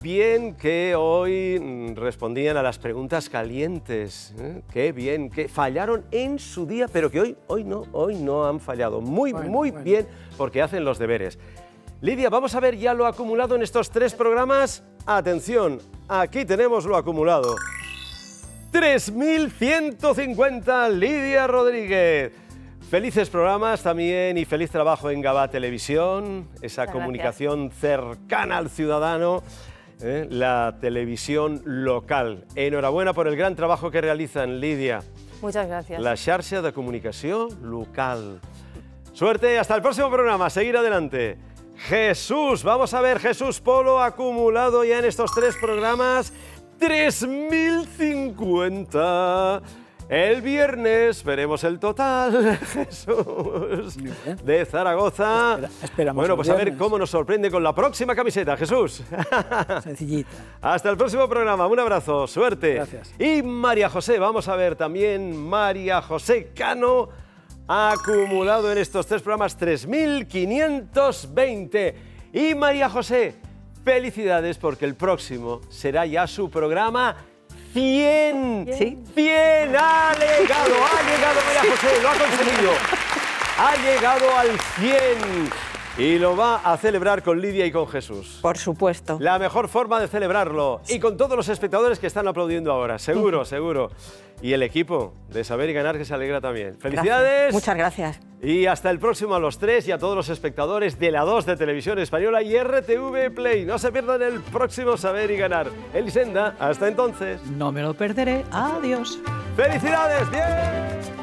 Bien que hoy respondían a las preguntas calientes. Qué bien, que fallaron en su día, pero que hoy no han fallado. Muy bien, porque hacen los deberes. Lidia, vamos a ver ya lo acumulado en estos 3 programas. Atención, aquí tenemos lo acumulado. 3.150, Lidia Rodríguez. Felices programas también y feliz trabajo en Gabá Televisión, esa comunicación cercana al ciudadano. La televisión local. Enhorabuena por el gran trabajo que realizan, Lidia. Muchas gracias. La xarxa de comunicación local. Suerte, hasta el próximo programa, seguir adelante. Jesús, vamos a ver, Jesús Polo acumulado ya en estos 3 programas, 3.050. El viernes veremos el total, Jesús, de Zaragoza. Bueno, pues a ver cómo nos sorprende con la próxima camiseta, Jesús. Sencillita. Hasta el próximo programa, un abrazo, suerte. Gracias. Y María José, vamos a ver también María José Cano, ha acumulado en estos 3 programas 3.520. Y María José, felicidades porque el próximo será ya su programa 100. ¿Sí? 100 ha llegado María José, lo ha conseguido. Ha llegado al 100 y lo va a celebrar con Lidia y con Jesús. Por supuesto. La mejor forma de celebrarlo y con todos los espectadores que están aplaudiendo ahora, seguro, seguro. Y el equipo de Saber y Ganar que se alegra también. ¡Felicidades! Gracias. Muchas gracias. Y hasta el próximo a los 3 y a todos los espectadores de la 2 de Televisión Española y RTV Play. No se pierdan el próximo Saber y Ganar. Elisenda, hasta entonces. No me lo perderé. Adiós. ¡Felicidades! ¡Bien!